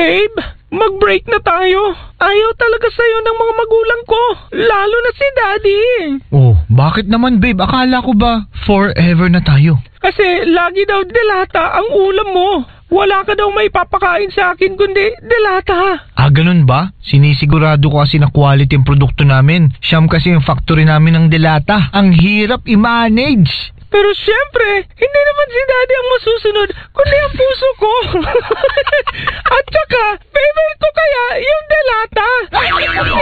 Babe, mag-break na tayo. Ayaw talaga sa'yo ng mga magulang ko, lalo na si Daddy. Oh, bakit naman babe? Akala ko ba forever na tayo? Kasi lagi daw delata ang ulam mo. Wala ka daw may papakain sa akin kundi delata. Ah, ganun ba? Sinisigurado ko kasi na quality ang produkto namin. Siyam kasi yung factory namin ng delata. Ang hirap i-manage. Pero syempre, hindi naman si Daddy ang masusunod, kundi ang puso ko. At saka, favorite ko kaya yung delata.